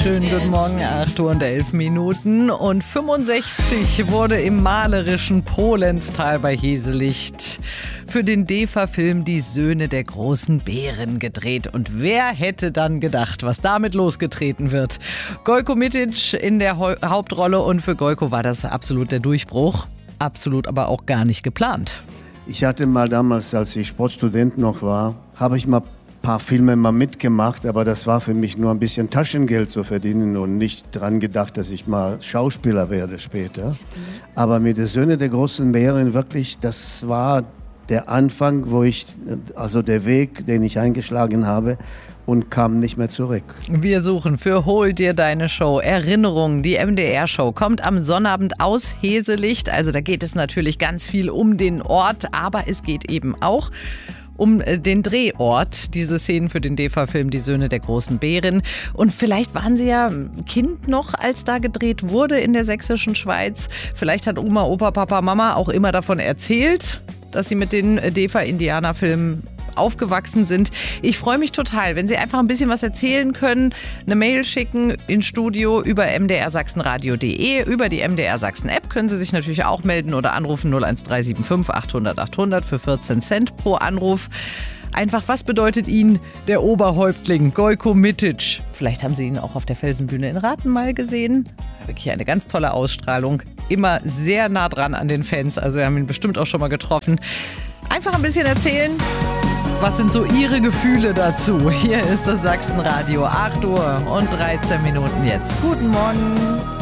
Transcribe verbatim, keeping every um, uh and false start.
Schönen guten Morgen, acht Uhr und elf Minuten und fünfundsechzig wurde im malerischen Polenstal bei Heselicht für den D E F A-Film Die Söhne der großen Bären gedreht. Und wer hätte dann gedacht, was damit losgetreten wird? Gojko Mitic in der Ho- Hauptrolle und für Gojko war das absolut der Durchbruch. Absolut aber auch gar nicht geplant. Ich hatte mal damals, als ich Sportstudent noch war, habe ich mal ein paar Filme mal mitgemacht, aber das war für mich nur ein bisschen Taschengeld zu verdienen und nicht dran gedacht, dass ich mal Schauspieler werde später. Aber mit den Söhne der großen Bären wirklich, das war der Anfang, wo ich, also der Weg, den ich eingeschlagen habe, und kam nicht mehr zurück. Wir suchen für Hol dir deine Show Erinnerungen. Die M D R-Show kommt am Sonnabend aus Heselicht. Also da geht es natürlich ganz viel um den Ort, aber es geht eben auch um den Drehort, diese Szenen für den D E F A-Film Die Söhne der großen Bären. Und vielleicht waren Sie ja Kind noch, als da gedreht wurde in der sächsischen Schweiz. Vielleicht hat Oma, Opa, Papa, Mama auch immer davon erzählt, dass Sie mit den D E F A-Indianerfilmen aufgewachsen sind. Ich freue mich total, wenn Sie einfach ein bisschen was erzählen können, eine Mail schicken ins Studio über m d r sachsenradio punkt d e, über die M D R Sachsen App können Sie sich natürlich auch melden oder anrufen null eins drei sieben fünf achthundert achthundert für vierzehn Cent pro Anruf. Einfach, was bedeutet Ihnen der Oberhäuptling Gojko Mitic? Vielleicht haben Sie ihn auch auf der Felsenbühne in Rathen mal gesehen. Wirklich eine ganz tolle Ausstrahlung. Immer sehr nah dran an den Fans. Also wir haben ihn bestimmt auch schon mal getroffen. Einfach ein bisschen erzählen. Was sind so Ihre Gefühle dazu? Hier ist das Sachsenradio, acht Uhr und dreizehn Minuten jetzt. Guten Morgen.